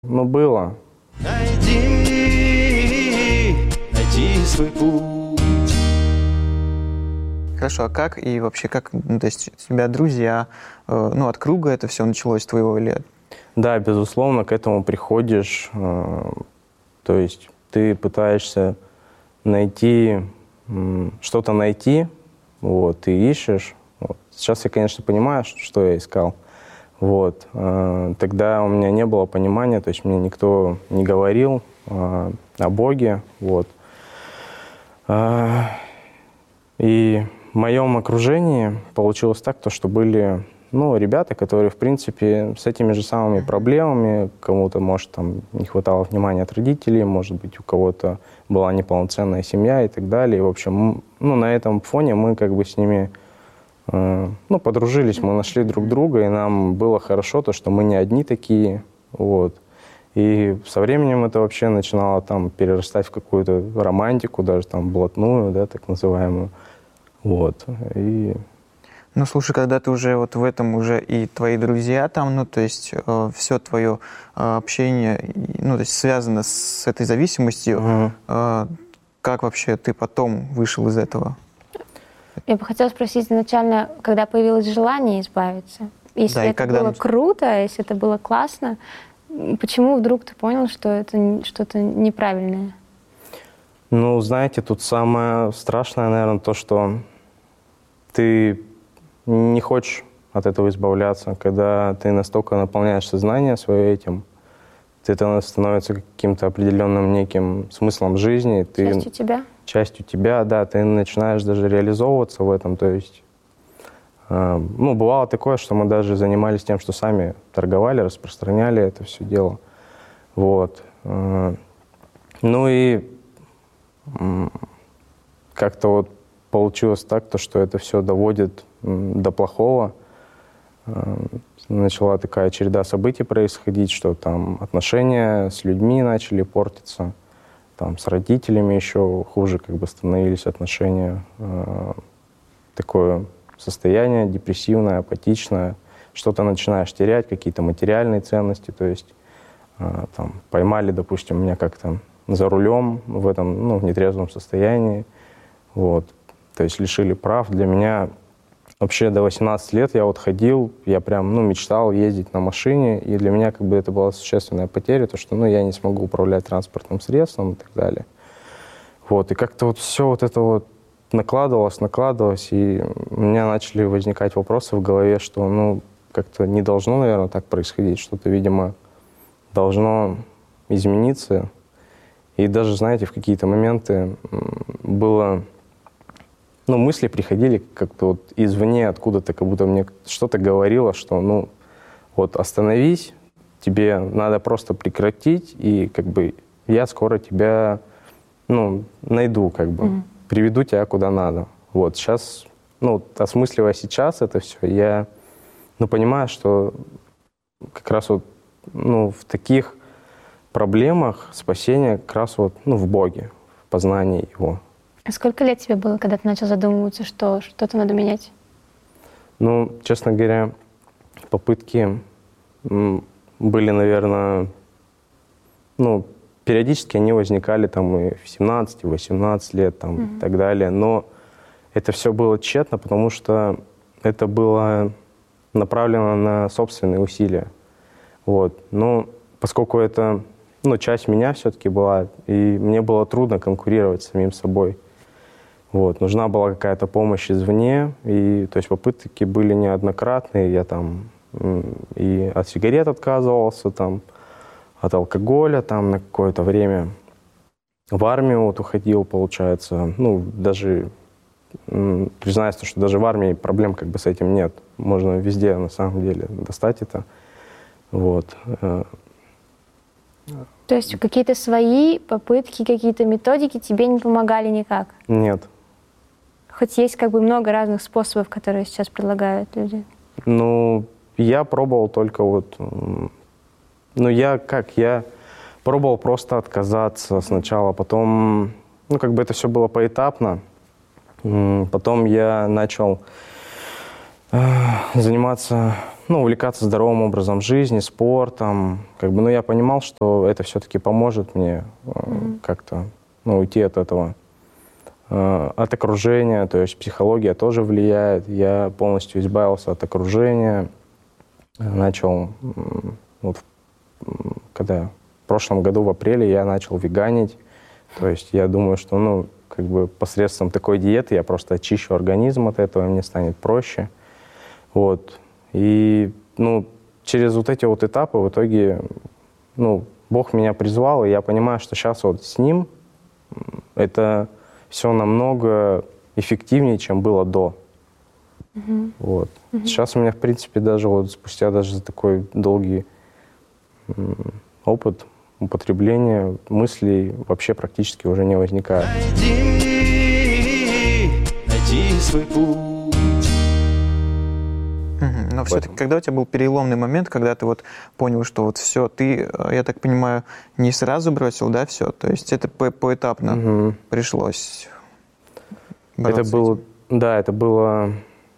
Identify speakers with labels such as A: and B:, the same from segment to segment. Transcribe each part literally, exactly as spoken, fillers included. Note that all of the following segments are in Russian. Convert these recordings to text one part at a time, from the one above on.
A: Ну, было.
B: Найди, найди свой путь.
C: Хорошо, а как и вообще, как, ну, то есть у тебя друзья, э, ну, от круга это все началось твоего или...
A: Да, безусловно, к этому приходишь, э, то есть ты пытаешься найти, м, что-то найти, вот, ты ищешь. Вот. Сейчас я, конечно, понимаю, что я искал. Вот. Э, тогда у меня не было понимания, то есть мне никто не говорил э, о Боге. Вот. Э, и в моем окружении получилось так, то, что были, ну, ребята, которые, в принципе, с этими же самыми проблемами, кому-то, может, там не хватало внимания от родителей, может быть, у кого-то была неполноценная семья и так далее. И, в общем, ну, на этом фоне мы как бы с ними, э, ну, подружились, мы нашли друг друга, и нам было хорошо, то, что мы не одни такие, вот. И со временем это вообще начинало там перерастать в какую-то романтику, даже там блатную, да, так называемую. Вот. И...
C: Ну, слушай, когда ты уже вот в этом уже и твои друзья там, ну, то есть э, все твое э, общение, ну, то есть связано с этой зависимостью,
A: Угу.
C: э, как вообще ты потом вышел из этого?
D: Я бы хотела спросить изначально, когда появилось желание избавиться, если
C: Да, и
D: это
C: когда
D: было
C: нач-
D: круто, если это было классно, почему вдруг ты понял, что это н- что-то неправильное?
A: Ну, знаете, тут самое страшное, наверное, то, что ты не хочешь от этого избавляться. Когда ты настолько наполняешь сознание свое этим, это становится каким-то определенным неким смыслом жизни. Ты,
D: Частью тебя?
A: частью тебя, да, ты начинаешь даже реализовываться в этом. То есть, э, ну, бывало такое, что мы даже занимались тем, что сами торговали, распространяли это все дело. Вот. Э, ну и м, как-то вот получилось так, то, что это все доводит м, до плохого. Э, начала такая череда событий происходить, что там отношения с людьми начали портиться, там с родителями еще хуже как бы становились отношения. Э, такое состояние депрессивное, апатичное. Что-то начинаешь терять, какие-то материальные ценности. То есть э, там, поймали, допустим, меня как-то за рулем в этом, ну, в нетрезвом состоянии. Вот. То есть лишили прав. Для меня вообще до восемнадцати лет я вот ходил, я прям, ну, мечтал ездить на машине, и для меня как бы это была существенная потеря, то, что, ну, я не смогу управлять транспортным средством и так далее. Вот, и как-то вот все вот это вот накладывалось, накладывалось, и у меня начали возникать вопросы в голове, что, ну, как-то не должно, наверное, так происходить, что-то, видимо, должно измениться. И даже, знаете, в какие-то моменты было... Ну, мысли приходили как-то вот извне, откуда-то, как будто мне что-то говорило, что, ну, вот остановись, тебе надо просто прекратить, и как бы я скоро тебя, ну, найду, как бы, mm-hmm. приведу тебя куда надо. Вот сейчас, ну, осмысливая сейчас это все, я, ну, понимаю, что как раз вот, ну, в таких проблемах спасение как раз вот, ну, в Боге, в познании Его.
D: А сколько лет тебе было, когда ты начал задумываться, что что-то надо менять?
A: Ну, честно говоря, попытки были, наверное, ну, периодически они возникали там и в семнадцать, восемнадцать лет там, mm-hmm. и так далее. Но это все было тщетно, потому что это было направлено на собственные усилия. Вот. Но поскольку это, ну, часть меня все-таки была, и мне было трудно конкурировать с самим собой. Вот. Нужна была какая-то помощь извне, и, то есть попытки были неоднократные. Я там и от сигарет отказывался, там, от алкоголя там, на какое-то время. В армию вот уходил, получается. Ну, даже, признаюсь, что даже в армии проблем как бы с этим нет. Можно везде, на самом деле, достать это. Вот.
D: То есть какие-то свои попытки, какие-то методики тебе не помогали никак?
A: Нет.
D: Хоть есть как бы много разных способов, которые сейчас предлагают люди.
A: Ну, я пробовал только вот... Ну, я как? Я пробовал просто отказаться сначала, потом... Ну, как бы это все было поэтапно. Потом я начал э, заниматься, ну, увлекаться здоровым образом жизни, спортом. Как бы, ну, я понимал, что это все-таки поможет мне mm-hmm. как-то ну, уйти от этого, от окружения. То есть психология тоже влияет. Я полностью избавился от окружения. Начал, вот, когда в прошлом году в апреле я начал веганить. То есть я думаю, что, ну, как бы посредством такой диеты я просто очищу организм от этого, и мне станет проще. Вот. И, ну, через вот эти вот этапы в итоге, ну, Бог меня призвал, и я понимаю, что сейчас вот с Ним это все намного эффективнее, чем было до. Mm-hmm. Вот. Mm-hmm. Сейчас у меня, в принципе, даже вот спустя даже за такой долгий опыт употребления мыслей вообще практически уже не возникает.
B: Найди, найди свой путь.
C: Угу. Но все-таки, когда у тебя был переломный момент, когда ты вот понял, что вот все, ты, я так понимаю, не сразу бросил, да, все? То есть это по- поэтапно угу. пришлось бороться?
A: Это было, да, это было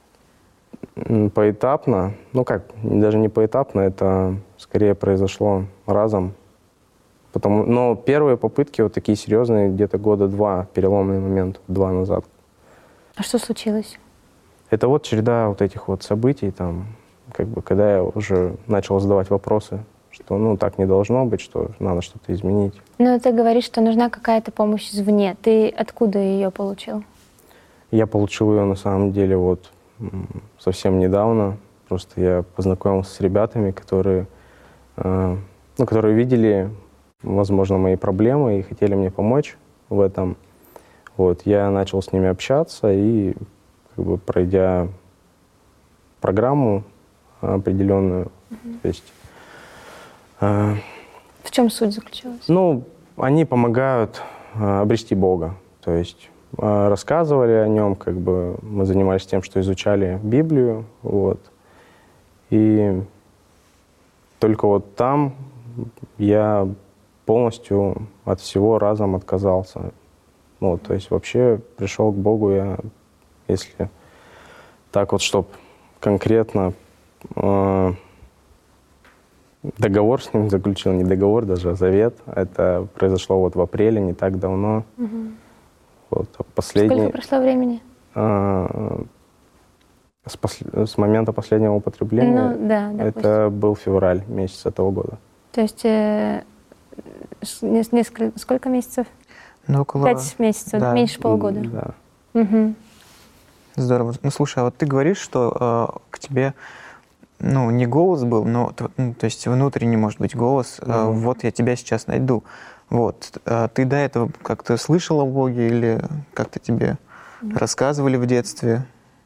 A: поэтапно. Ну как, даже не поэтапно, это скорее произошло разом. Потому, но первые попытки вот такие серьезные, где-то года два, переломный момент, два назад.
D: А что случилось?
A: Это вот череда вот этих вот событий, там, как бы, когда я уже начал задавать вопросы, что, ну, так не должно быть, что надо что-то изменить.
D: Ну, ты говоришь, что нужна какая-то помощь извне. Ты откуда ее получил?
A: Я получил ее, на самом деле, вот совсем недавно. Просто я познакомился с ребятами, которые, э, ну, которые видели, возможно, мои проблемы и хотели мне помочь в этом. Вот, я начал с ними общаться и, как бы, пройдя программу определенную, mm-hmm. то есть... Э,
D: в чем суть заключалась?
A: Ну, они помогают э, обрести Бога, то есть э, рассказывали о нем, как бы мы занимались тем, что изучали Библию, вот, и только вот там я полностью от всего разом отказался. Вот, то есть вообще пришел к Богу я, если так вот, чтобы конкретно э, договор с ним заключил, не договор даже, а завет. Это произошло вот в апреле, не так давно.
D: Угу.
A: Вот, последний,
D: Сколько прошло времени?
A: Э, с, пос, с момента последнего употребления,
D: ну, да,
A: это был февраль месяц этого года.
D: То есть э, несколько, сколько месяцев?
C: Ну, около...
D: Пять месяцев,
C: да.
D: меньше полугода.
A: Да.
D: Угу.
C: Здорово. Ну, слушай, а вот ты говоришь, что э, к тебе, ну, не голос был, но, ну, то есть внутренний, может быть, голос, э, mm-hmm. вот я тебя сейчас найду. Вот. А ты до этого как-то слышал о Боге или как-то тебе mm-hmm. рассказывали в детстве?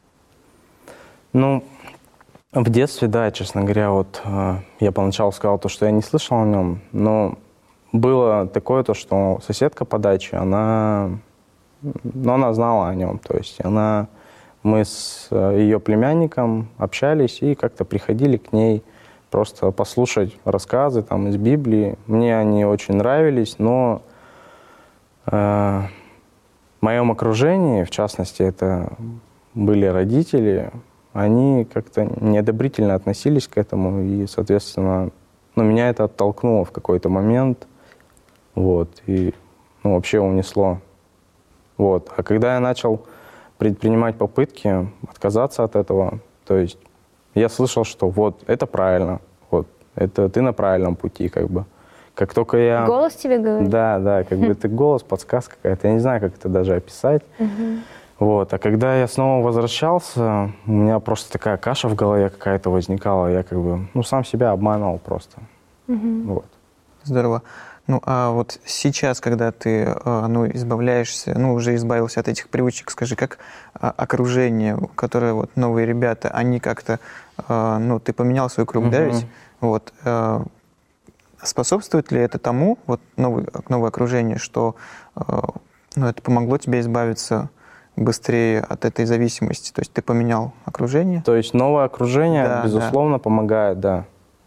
A: Ну, в детстве, да, честно говоря, вот э, я поначалу сказал то, что я не слышал о нем, но было такое то, что соседка по даче, она, ну, она знала о нем, то есть она, мы с ее племянником общались и как-то приходили к ней просто послушать рассказы там из Библии. Мне они очень нравились, но э, в моем окружении, в частности, это были родители, они как-то неодобрительно относились к этому, и, соответственно, ну, меня это оттолкнуло в какой-то момент. Вот, и, ну, вообще унесло. Вот. А когда я начал предпринимать попытки отказаться от этого, то есть я слышал, что вот, это правильно, вот, это ты на правильном пути, как бы. Как только я...
D: Голос тебе говорит?
A: Да, да, как бы это голос, подсказка какая-то, я не знаю, как это даже описать. Вот, а когда я снова возвращался, у меня просто такая каша в голове какая-то возникала, я как бы, ну, сам себя обманывал просто. Вот.
C: Здорово. Ну, а вот сейчас, когда ты, ну, избавляешься, ну, уже избавился от этих привычек, скажи, как окружение, которое вот новые ребята, они как-то, ну, ты поменял свой круг, uh-huh. да, ведь? Вот. Способствует ли это тому, вот новый, новое окружение, что, ну, это помогло тебе избавиться быстрее от этой зависимости? То есть ты поменял окружение?
A: То есть новое окружение, да, безусловно, да. помогает, да.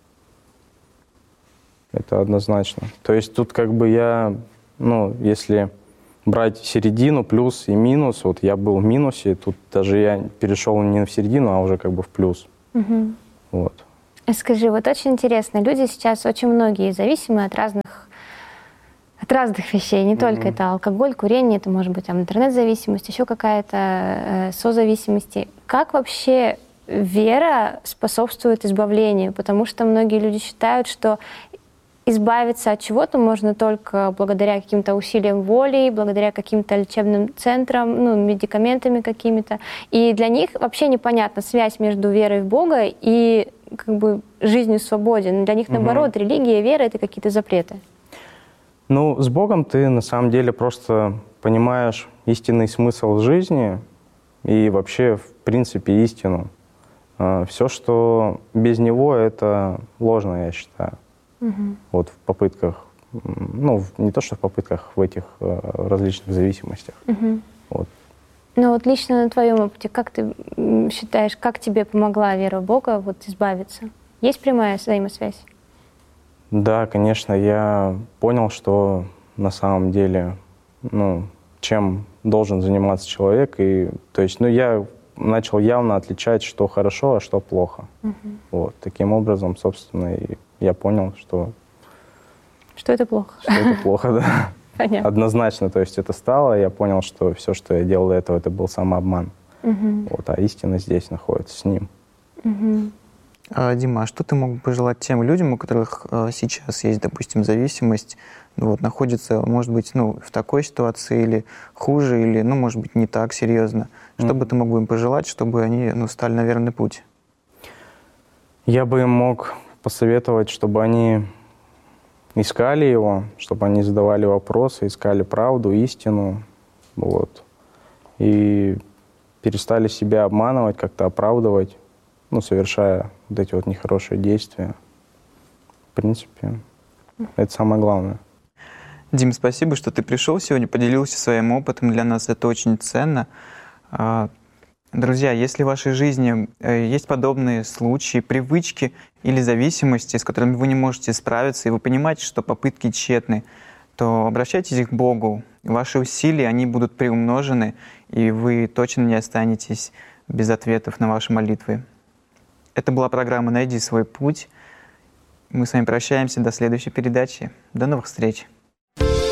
A: Это однозначно. То есть тут как бы я, ну, если брать середину, плюс и минус, вот я был в минусе, тут даже я перешел не в середину, а уже как бы в плюс. Угу. Вот.
D: Скажи, вот очень интересно, люди сейчас очень многие зависимы от разных, от разных вещей, не mm-hmm. только это алкоголь, курение, это может быть там, интернет-зависимость, еще какая-то э, созависимость. Как вообще вера способствует избавлению? Потому что многие люди считают, что избавиться от чего-то можно только благодаря каким-то усилиям воли, благодаря каким-то лечебным центрам, ну, медикаментами какими-то. И для них вообще непонятна связь между верой в Бога и как бы жизнью в свободе. Для них, наоборот, угу. религия и вера — это какие-то запреты.
A: Ну, с Богом ты на самом деле просто понимаешь истинный смысл жизни и вообще, в принципе, истину. Все, что без него, это ложно, я считаю. Угу. Вот в попытках, ну, не то, что в попытках, в этих различных зависимостях. Угу. Вот.
D: Ну вот лично на твоем опыте, как ты считаешь, как тебе помогла вера в Бога вот избавиться? Есть прямая взаимосвязь?
A: Да, конечно, я понял, что на самом деле, ну, чем должен заниматься человек, и, то есть, ну, я начал явно отличать, что хорошо, а что плохо. Угу. Вот, таким образом, собственно, и я понял, что...
D: Что это плохо.
A: Что это плохо, да.
D: Понятно.
A: Однозначно, то есть это стало, я понял, что все, что я делал до этого, это был самообман. Угу. Вот, а истина здесь находится, с ним.
C: Угу. А, Дима, а что ты мог бы пожелать тем людям, у которых а, сейчас есть, допустим, зависимость, ну, вот, находятся, может быть, ну, в такой ситуации или хуже, или, ну, может быть, не так серьезно? Что mm. бы ты мог бы им пожелать, чтобы они, ну, стали на верный путь?
A: Я бы им мог посоветовать, чтобы они искали его, чтобы они задавали вопросы, искали правду, истину, вот, и перестали себя обманывать, как-то оправдывать, ну, совершая вот эти вот нехорошие действия. В принципе, это самое главное.
C: Дим, спасибо, что ты пришел сегодня, поделился своим опытом. Для нас это очень ценно. Друзья, если в вашей жизни есть подобные случаи, привычки или зависимости, с которыми вы не можете справиться, и вы понимаете, что попытки тщетны, то обращайтесь к Богу. Ваши усилия, они будут приумножены, и вы точно не останетесь без ответов на ваши молитвы. Это была программа «Найди свой путь». Мы с вами прощаемся до следующей передачи. До новых встреч!